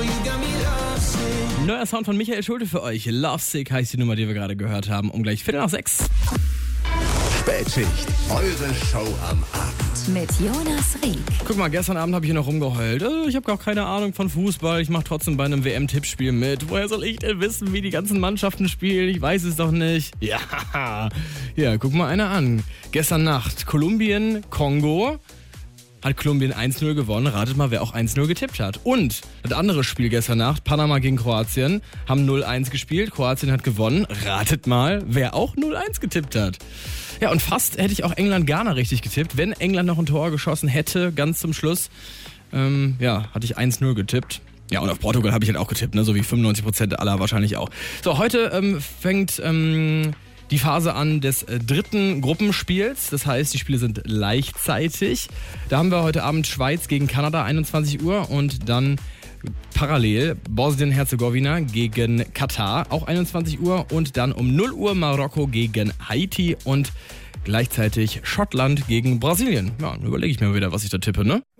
Neuer Sound von Michael Schulte für euch. Lovesick heißt die Nummer, die wir gerade gehört haben. Um gleich 5:45. Spätschicht, eure Show am Abend. Mit Jonas Rieck. Guck mal, gestern Abend habe ich hier noch rumgeheult. Ich habe gar keine Ahnung von Fußball. Ich mache trotzdem bei einem WM-Tippspiel mit. Woher soll ich denn wissen, wie die ganzen Mannschaften spielen? Ich weiß es doch nicht. Ja, guck mal einer an. Gestern Nacht Kolumbien, Kongo. Hat Kolumbien 1-0 gewonnen. Ratet mal, wer auch 1-0 getippt hat. Und das andere Spiel gestern Nacht, Panama gegen Kroatien, haben 0-1 gespielt. Kroatien hat gewonnen. Ratet mal, wer auch 0-1 getippt hat. Ja, und fast hätte ich auch England-Ghana richtig getippt, wenn England noch ein Tor geschossen hätte, ganz zum Schluss. Hatte ich 1-0 getippt. Ja, und auf Portugal habe ich halt auch getippt, ne? So wie 95% aller wahrscheinlich auch. So, heute fängt die Phase an des dritten Gruppenspiels. Das heißt, die Spiele sind gleichzeitig. Da haben wir heute Abend Schweiz gegen Kanada, 21 Uhr. Und dann parallel Bosnien-Herzegowina gegen Katar, auch 21 Uhr. Und dann um 0 Uhr Marokko gegen Haiti und gleichzeitig Schottland gegen Brasilien. Ja, dann überlege ich mir wieder, was ich da tippe, ne?